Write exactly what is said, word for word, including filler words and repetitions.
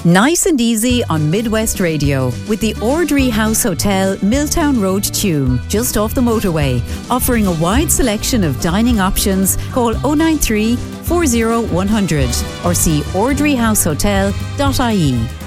Nice and easy on Midwest Radio with the Ordry House Hotel, Milltown Road, Tuam, just off the motorway. Offering a wide selection of dining options. Call oh nine three, four oh one hundred or see ordry house hotel dot I E.